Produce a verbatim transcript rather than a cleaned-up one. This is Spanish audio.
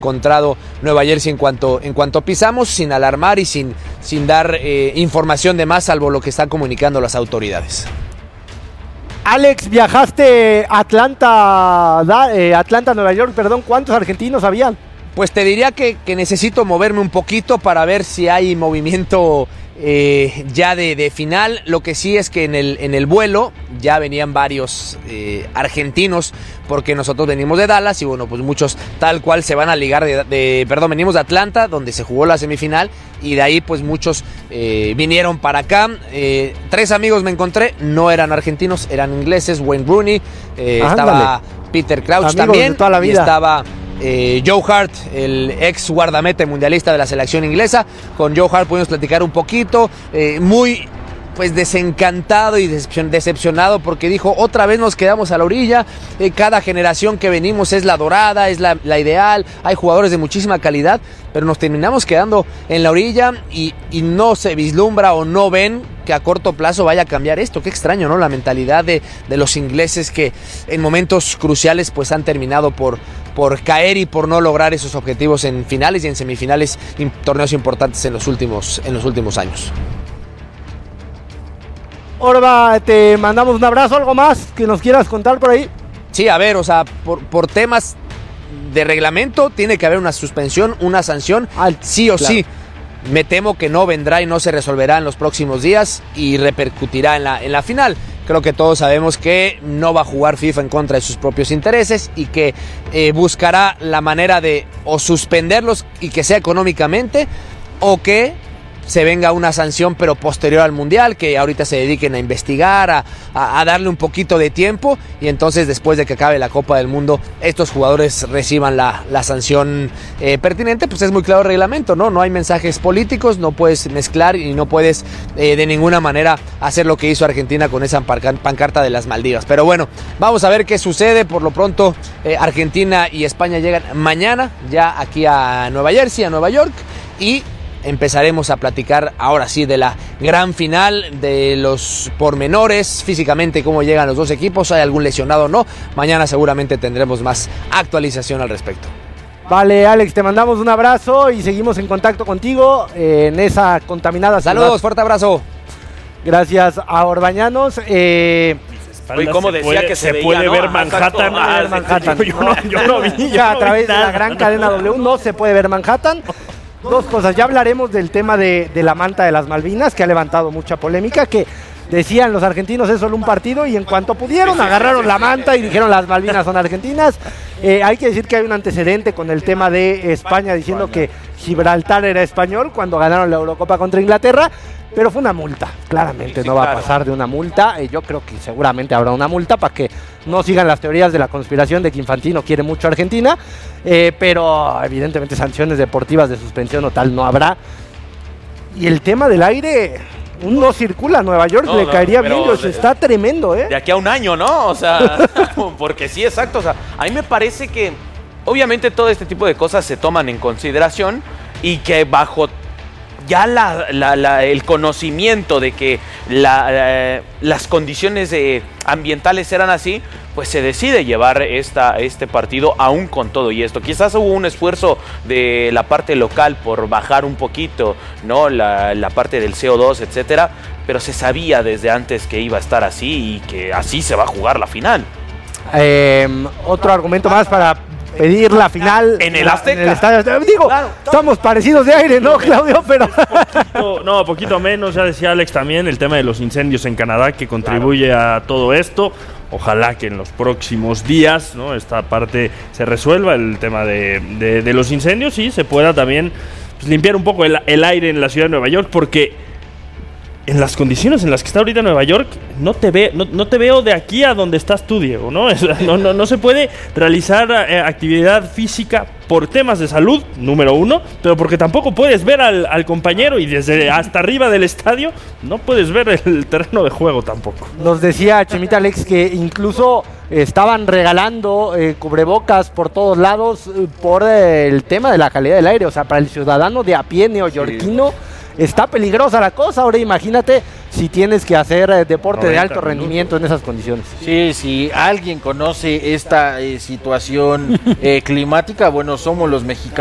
encontrado Nueva Jersey en cuanto, en cuanto pisamos, sin alarmar y sin, sin dar eh, información de más, salvo lo que están comunicando las autoridades. Alex, viajaste a Atlanta, da, eh, Atlanta, Nueva York, perdón, ¿cuántos argentinos habían? Pues te diría que, que necesito moverme un poquito para ver si hay movimiento eh, ya de, de final. Lo que sí es que en el, en el vuelo ya venían varios eh, argentinos, porque nosotros venimos de Dallas y bueno, pues muchos tal cual se van a ligar de, de perdón, venimos de Atlanta, donde se jugó la semifinal, y de ahí pues muchos eh, vinieron para acá. Eh, tres amigos me encontré, no eran argentinos, eran ingleses. Wayne Rooney, eh, estaba Peter Crouch amigos también, de toda la vida. Y estaba Eh, Joe Hart, el ex guardameta mundialista de la selección inglesa. Con Joe Hart pudimos platicar un poquito, eh, muy pues desencantado y decepcionado, porque dijo, otra vez nos quedamos a la orilla, eh, cada generación que venimos es la dorada, es la, la ideal, hay jugadores de muchísima calidad, pero nos terminamos quedando en la orilla y, y no se vislumbra o no ven que a corto plazo vaya a cambiar esto. Qué extraño, ¿no? La mentalidad de, de los ingleses, que en momentos cruciales pues han terminado por, por caer y por no lograr esos objetivos en finales y en semifinales, en torneos importantes en los últimos, en los últimos años. Orba, te mandamos un abrazo. ¿Algo más que nos quieras contar por ahí? Sí, a ver, o sea, por, por temas de reglamento tiene que haber una suspensión, una sanción, ah, sí o claro. sí. Me temo que no vendrá y no se resolverá en los próximos días y repercutirá en la, en la final. Creo que todos sabemos que no va a jugar FIFA en contra de sus propios intereses y que eh, buscará la manera de o suspenderlos y que sea económicamente, o que se venga una sanción pero posterior al Mundial, que ahorita se dediquen a investigar, a, a, a darle un poquito de tiempo, y entonces después de que acabe la Copa del Mundo estos jugadores reciban la, la sanción eh, pertinente. Pues es muy claro el reglamento, ¿no? No hay mensajes políticos, no puedes mezclar y no puedes eh, de ninguna manera hacer lo que hizo Argentina con esa pancarta de las Maldivas. Pero bueno, vamos a ver qué sucede. Por lo pronto eh, Argentina y España llegan mañana ya aquí a Nueva Jersey, a Nueva York, y empezaremos a platicar ahora sí de la gran final, de los pormenores, físicamente cómo llegan los dos equipos, hay algún lesionado o no. Mañana seguramente tendremos más actualización al respecto. Vale, Alex, te mandamos un abrazo y seguimos en contacto contigo en esa contaminada ciudad. Saludos, fuerte abrazo. Gracias a Orbañanos. Eh, Oye, ¿cómo decía puede, que se, se veía, puede ¿no? ver Manhattan? Ah, ver Manhattan. Yo, yo, no, yo no vi. Yo a no través vi de la gran cadena W no se puede ver Manhattan. Dos cosas, ya hablaremos del tema de, de la manta de las Malvinas, que ha levantado mucha polémica, que decían los argentinos es solo un partido, y en cuanto pudieron agarraron la manta y dijeron las Malvinas son argentinas. Eh, hay que decir que hay un antecedente con el tema de España diciendo que Gibraltar era español cuando ganaron la Eurocopa contra Inglaterra, pero fue una multa, claramente sí, sí, no va claro. a pasar de una multa. Eh, yo creo que seguramente habrá una multa para que no sigan las teorías de la conspiración de que Infantino quiere mucho a Argentina, eh, pero evidentemente sanciones deportivas de suspensión o tal no habrá. Y el tema del aire, no circula a Nueva York, no, le no, caería bien, de, está tremendo, ¿eh? De aquí a un año, ¿no? O sea, porque sí, exacto, o sea, a mí me parece que obviamente todo este tipo de cosas se toman en consideración y que bajo ya la, la, la, el conocimiento de que la, eh, las condiciones eh, ambientales eran así, pues se decide llevar esta, este partido aún con todo y esto. Quizás hubo un esfuerzo de la parte local por bajar un poquito, ¿no? la, la parte del C O dos, etcétera, pero se sabía desde antes que iba a estar así y que así se va a jugar la final. Eh, otro argumento más para pedir la final en el Azteca. En el estadio. Digo, claro, estamos parecidos de aire, ¿no, Claudio? Pero poquito, no, poquito menos. Ya decía Alex también el tema de los incendios en Canadá, que contribuye claro. a todo esto. Ojalá que en los próximos días, ¿no?, esta parte se resuelva, el tema de, de, de los incendios, y se pueda también pues, limpiar un poco el, el aire en la ciudad de Nueva York, porque en las condiciones en las que está ahorita Nueva York, no te, ve, no, no te veo de aquí a donde estás tú, Diego, ¿no? No, no, no se puede realizar eh, actividad física por temas de salud, número uno, pero porque tampoco puedes ver al, al compañero, y desde hasta arriba del estadio no puedes ver el terreno de juego tampoco. Nos decía Chemita Alex que incluso estaban regalando eh, cubrebocas por todos lados eh, por eh, el tema de la calidad del aire, o sea, para el ciudadano de a pie neoyorquino. Sí. Está peligrosa la cosa. Ahora imagínate si tienes que hacer eh, deporte de alto noventa rendimiento en esas condiciones. Sí, si alguien conoce esta eh, situación eh, climática, bueno, somos los mexicanos.